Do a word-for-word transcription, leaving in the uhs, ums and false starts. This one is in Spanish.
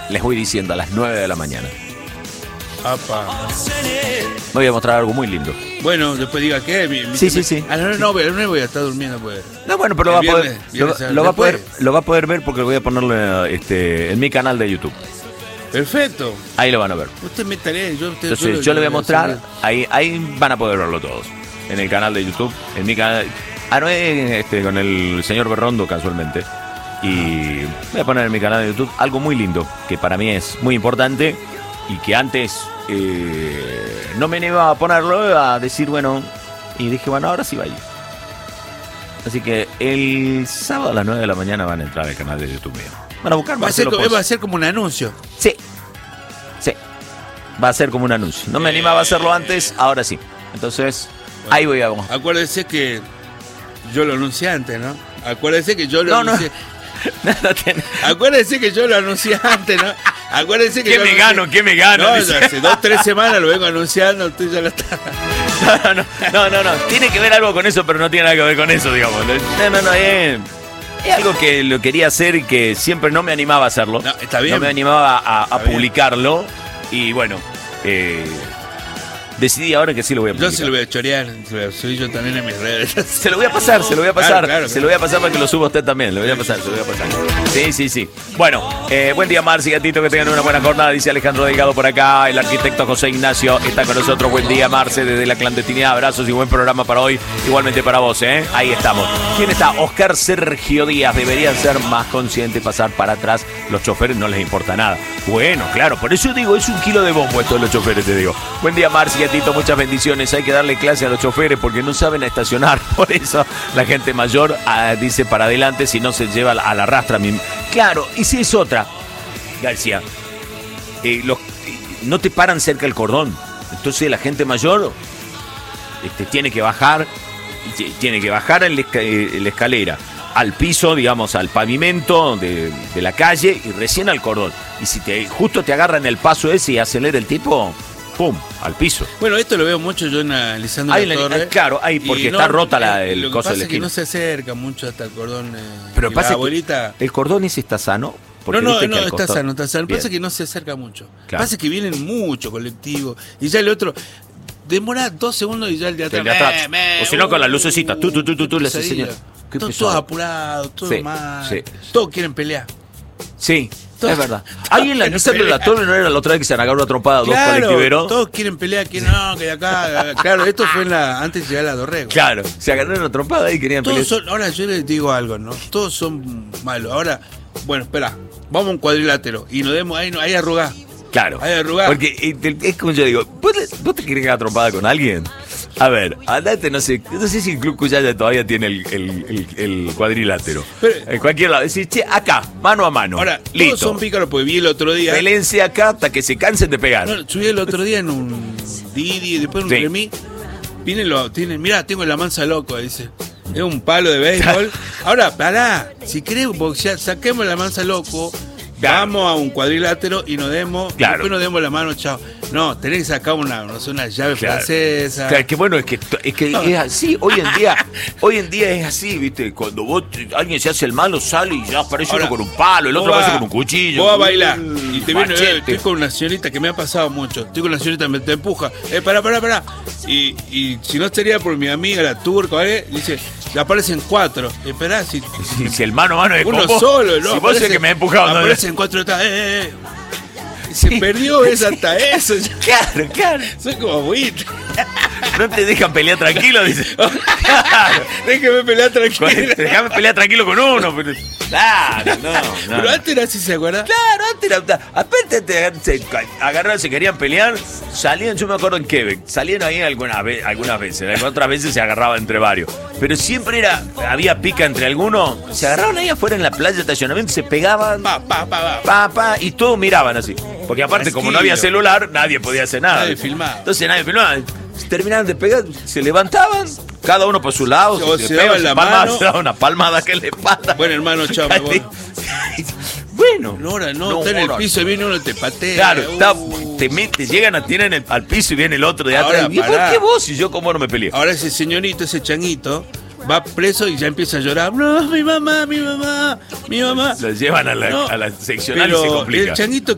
les voy diciendo a las nueve de la mañana. Apa. Me voy a mostrar algo muy lindo. Bueno, después diga qué. Mi, mi, Sí, sí, sí. A las nueve no, a las nueve voy a estar durmiendo, pues. No, bueno, pero lo va, a poder, Viernes, viernes, lo, lo va a poder, después. lo va a poder ver porque lo voy a ponerlo este, en mi canal de YouTube. Perfecto. Ahí lo van a ver. Usted me estaré. Yo, usted, Entonces yo, yo le voy a mostrar, ahí, ahí van a poder verlo todos. En el canal de YouTube, en mi canal. Ah, no es este, con el señor Berrondo casualmente. Y voy a poner en mi canal de YouTube algo muy lindo, que para mí es muy importante y que antes eh, no me animaba a ponerlo, a decir, bueno, y dije, bueno, ahora sí va a ir. Así que el sábado a las nueve de la mañana van a entrar al canal de YouTube mío. Van a buscar Va a, ser, Marcelo como- Pozo. va a ser como un anuncio. Sí, sí. Va a ser como un anuncio. No me animaba a hacerlo antes, ahora sí. Entonces, bueno, ahí voy a... Acuérdese que yo lo anuncié antes, ¿no? Acuérdese que yo lo No, no. anuncié. Nada tiene... Acuérdese que yo lo anuncié antes, ¿no? Acuérdese que ¿Qué yo me anuncié- gano? ¿Qué me gano? No, Dice. hace dos, tres semanas lo vengo anunciando, usted ya lo está. No, no, no, no, no. Tiene que ver algo con eso, pero no tiene nada que ver con eso, digamos. No, no, no, es, es algo que lo quería hacer y que siempre no me animaba a hacerlo. No, está bien. No me animaba a, a Está bien. publicarlo. Y bueno, eh, decidí ahora que sí lo voy a publicar. Yo se lo voy a chorear, se lo voy a subir yo también en mis redes. Se lo voy a pasar, se lo voy a pasar. Claro, claro, Se claro. lo voy a pasar para que lo suba usted también. Lo voy a pasar, se lo voy a pasar. Sí, sí, sí. Bueno, eh, buen día, Marci, gatito, que tengan una buena jornada. Dice Alejandro Delgado por acá. El arquitecto José Ignacio está con nosotros. Buen día, Marce, desde la clandestinidad. Abrazos y buen programa para hoy. Igualmente para vos, ¿eh? Ahí estamos. ¿Quién está? Oscar Sergio Díaz. Deberían ser más conscientes, pasar para atrás. Los choferes no les importa nada. Bueno, claro, por eso digo, es un kilo de bombo esto de los choferes, te digo. Buen día, Marci, gatito, muchas bendiciones. Hay que darle clase a los choferes porque no saben estacionar. Por eso la gente mayor ah, dice para adelante si no se lleva a la rastra. Claro, y si es otra, García, eh, los, eh, no te paran cerca del cordón. Entonces la gente mayor este, tiene que bajar, t- tiene que bajar en la, esca- eh, la escalera al piso, digamos, al pavimento de, de la calle y recién al cordón. Y si te justo te agarran el paso ese y acelera el tipo, ¡pum!, al piso. Bueno, esto lo veo mucho yo analizando Ahí la en la- torre. claro, ahí, porque Y está rota la- eh, el lo que coso de pasa la es que esquina. no se acerca mucho hasta el cordón. eh, Pero y pasa la que abuelita... el cordón ese está sano. Porque No, no, viste que no, al está costado- sano, está sano. Bien. Pasa que no se acerca mucho. Claro. Pasa que vienen mucho colectivos. Y ya el otro demora dos segundos y ya el de atrás. El de atrás. me, me, O si no, con la uh, lucecita. Tú, tú, tú, tú, tú, le haces pesadilla. señal. Qué Todos, pesado. todos apurados, todos Sí, mal. sí. Todos quieren pelear. Sí, Todo- es verdad. Ahí en la todo lista de la pelea. torre no era la otra vez que se han agarrado a trompada dos Claro, colectiveros. todos quieren pelear, que no, que de acá. Claro, esto fue en la, antes de llegar a la Dorrego. Claro, se agarraron a trompada y querían Todos pelear. son, ahora yo les digo algo, ¿no? Todos son malos. Ahora, bueno, espera, vamos a un cuadrilátero y nos demos ahí, ahí arrugá. Claro. Ahí arrugá. Porque eh, te- es como yo digo, ¿vos, le- vos te querés cagar a trompada con alguien? A ver, andate, no sé, no sé si el Club Cuyaya todavía tiene el, el, el, el cuadrilátero. Pero- en cualquier lado. Decís, che, acá, mano a mano. Ahora, listo. todos son pícaros porque vi el otro día. Pelense acá hasta que se cansen de pegar. No, subí el otro día en un Didi, después en un Sí. Remi. Vienen los, tienen, mirá, tengo la mansa loco, dice. Es un palo de béisbol. Ahora, pará, si querés boxear, saquemos la mansa loco, Claro. vamos a un cuadrilátero y nos demos, Claro. después nos demos la mano, chao. No, tenés que sacar una, no sé, una llave Claro. francesa. Claro, que bueno, es que, es que es así, hoy en día, hoy en día es así, viste, cuando vos, alguien se hace el malo, sale y ya aparece Ahora, uno con un palo, el otro vos aparece vas- con un cuchillo. Vos vas a bailar Mm, y te viene, eh, machete. estoy con una señorita que me ha pasado mucho. Estoy con una señorita que me te empuja. Eh, pará, pará, pará. Y, y si no sería por mi amiga, la turca, ¿vale? Dice, le aparecen cuatro. Esperá, si Si, si el mano a mano es uno con vos, solo, ¿no? si vos es el que me ha empujado, no, Aparecen cuatro detrás. Eh, eh, eh. Y se perdió es hasta eso. claro, claro, Soy como buitre. no te dejan pelear tranquilo, dice. Claro, Déjeme pelear tranquilo. déjame pelear tranquilo con uno. Pero, claro, no, no. Pero antes era así, ¿se acuerda? Claro, antes era. Aparte te se agarraron, se querían pelear, salían, yo me acuerdo en Quebec, salían ahí algunas, ve- algunas veces, otras veces se agarraban entre varios. Pero siempre era, había pica entre algunos, se agarraban ahí afuera en la playa de estacionamiento, se pegaban, Pa, pa, pa, pa. pa, pa, y todos miraban así. Porque aparte, como no había Tranquilo. celular, nadie podía hacer nada. Nadie filmaba. Entonces nadie filmaba. Terminaban de pegar, se levantaban, cada uno por su lado, O se, se pegan, daban se la palmaban, mano. se daban una palmada que le pasa. Bueno, hermano, chao, me voy. Bueno, No, ahora no, está en el ahora- piso y viene uno y te patea. Claro, está- Uh. te metes, llegan a tienen el- al piso y viene el otro de Ahora, atrás. ¿Y por pará. qué vos y yo cómo no me peleé? Ahora ese señorito, ese changuito, va preso y ya empieza a llorar. No, mi mamá, mi mamá, mi mamá. Lo llevan a la, No, a la seccional y pero se complica. el changuito